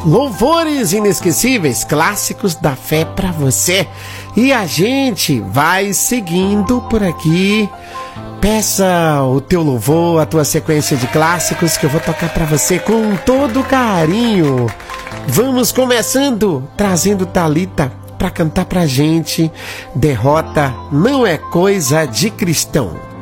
Louvores inesquecíveis, clássicos da fé pra você. E a gente vai seguindo por aqui. Peça o teu louvor, a tua sequência de clássicos que eu vou tocar pra você com todo carinho. Vamos começando trazendo Thalita pra cantar pra gente. Derrota não é coisa de cristão.